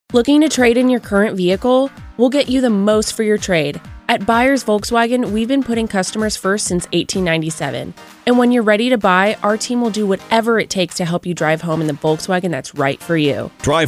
Looking to trade in your current vehicle? We'll get you the most for your trade. At Buyers Volkswagen, we've been putting customers first since 1897. And when you're ready to buy, our team will do whatever it takes to help you drive home in the Volkswagen that's right for you. Drive